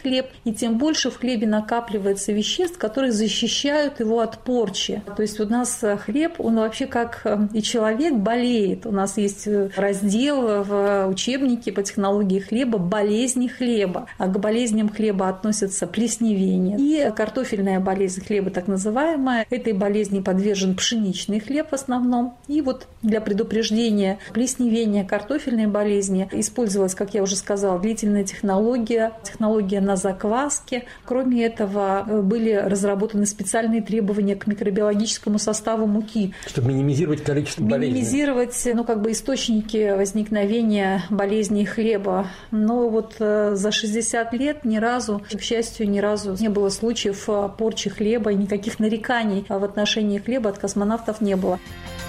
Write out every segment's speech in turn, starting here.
хлеб, и тем больше в хлебе накапливается веществ, которые защищают его от порчи. То есть у нас хлеб, он вообще как и человек болеет. У нас есть раздел в учебнике по технологии хлеба «Болезни хлеба». А к болезням хлеба относятся плесневение и картофельная болезнь хлеба, так называемая. Этой болезни подвержен пшеничный хлеб в основном. И вот для предупреждения плесневения картофельной болезни использовалась, как я уже сказала, длительная технология на закваске. Кроме этого, были разработаны специальные требования к микробиологическому составу муки. Чтобы минимизировать количество болезней. Минимизировать, источники возникновения болезней хлеба. Но вот за 60 лет к счастью, ни разу не было случаев порчи хлеба, и никаких нареканий в отношении хлеба от космонавтов не было.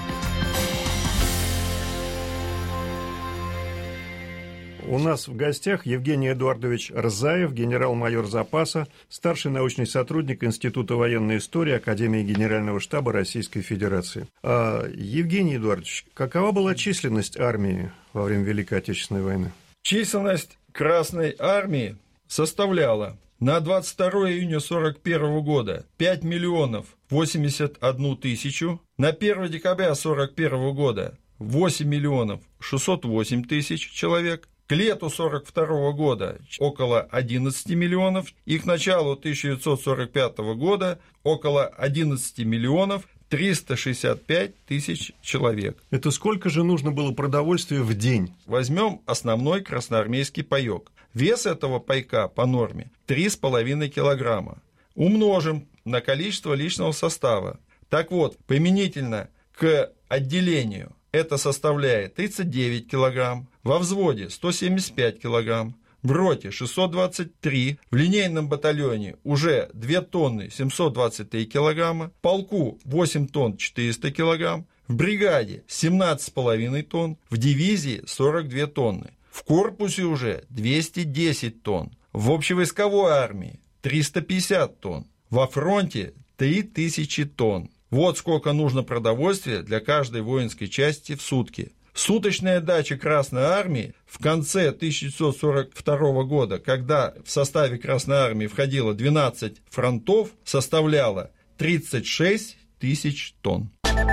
У нас в гостях Евгений Эдуардович Рзаев, генерал-майор запаса, старший научный сотрудник Института военной истории Академии Генерального штаба Российской Федерации. Евгений Эдуардович, какова была численность армии во время Великой Отечественной войны? Численность Красной армии составляла на 22 июня 1941 года 5 миллионов 81 тысячу, на 1 декабря 1941 года 8 миллионов 608 тысяч человек, к лету 1942 года около 11 миллионов и к началу 1945 года около 11 миллионов 365 тысяч человек. Это сколько же нужно было продовольствия в день? Возьмем основной красноармейский паёк. Вес этого пайка по норме 3,5 килограмма. Умножим на количество личного состава. Так вот, применительно к отделению это составляет 39 килограмм, во взводе 175 килограмм, в роте 623, в линейном батальоне уже 2 тонны 723 килограмма, в полку 8 тонн 400 килограмм, в бригаде 17,5 тонн, в дивизии 42 тонны, в корпусе уже 210 тонн, в общевойсковой армии 350 тонн, во фронте 3000 тонн. Вот сколько нужно продовольствия для каждой воинской части в сутки. Суточная дача Красной армии в конце 1942 года, когда в составе Красной армии входило 12 фронтов, составляла 36 тысяч тонн.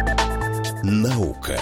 Наука.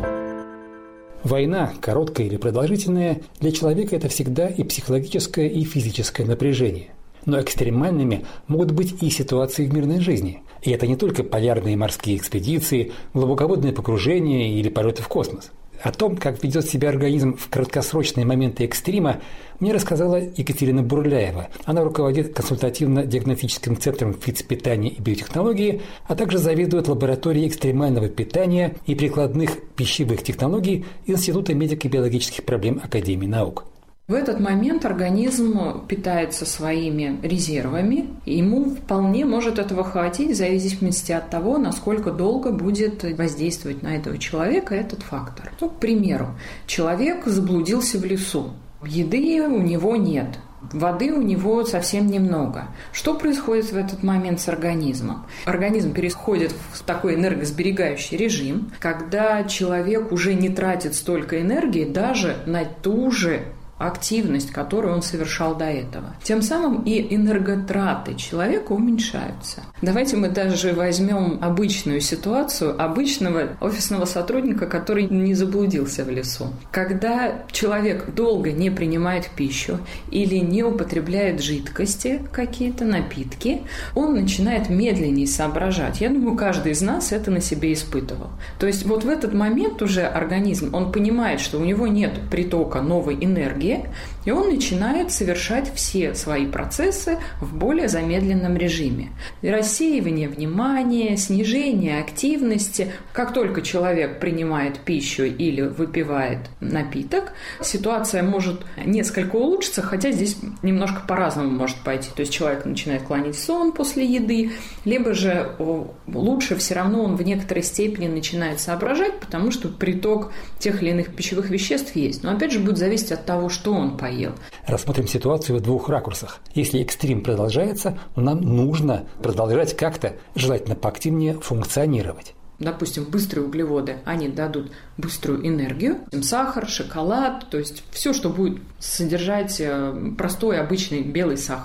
Война, короткая или продолжительная, для человека это всегда и психологическое, и физическое напряжение. Но экстремальными могут быть и ситуации в мирной жизни. И это не только полярные морские экспедиции, глубоководные погружения или полеты в космос. О том, как ведет себя организм в краткосрочные моменты экстрима, мне рассказала Екатерина Бурляева. Она руководит консультативно-диагностическим центром фитнес-питания и биотехнологии, а также заведует лабораторией экстремального питания и прикладных пищевых технологий Института медико-биологических проблем Академии наук. В этот момент организм питается своими резервами, и ему вполне может этого хватить в зависимости от того, насколько долго будет воздействовать на этого человека этот фактор. К примеру, человек заблудился в лесу, еды у него нет, воды у него совсем немного. Что происходит в этот момент с организмом? Организм переходит в такой энергосберегающий режим, когда человек уже не тратит столько энергии даже на ту же активность, которую он совершал до этого. Тем самым и энерготраты человека уменьшаются. Давайте мы даже возьмем обычную ситуацию обычного офисного сотрудника, который не заблудился в лесу. Когда человек долго не принимает пищу или не употребляет жидкости, какие-то напитки, он начинает медленнее соображать. Я думаю, каждый из нас это на себе испытывал. То есть вот в этот момент уже организм, он понимает, что у него нет притока новой энергии, и он начинает совершать все свои процессы в более замедленном режиме. Рассеивание внимания, снижение активности. Как только человек принимает пищу или выпивает напиток, ситуация может несколько улучшиться, хотя здесь немножко по-разному может пойти. То есть человек начинает клонить в сон после еды, либо же лучше все равно он в некоторой степени начинает соображать, потому что приток тех или иных пищевых веществ есть. Но опять же будет зависеть от того, что он поел. Рассмотрим ситуацию в двух ракурсах. Если экстрим продолжается, нам нужно продолжать как-то, желательно поактивнее, функционировать. Допустим, быстрые углеводы, они дадут быструю энергию, сахар, шоколад, то есть все, что будет содержать простой обычный белый сахар.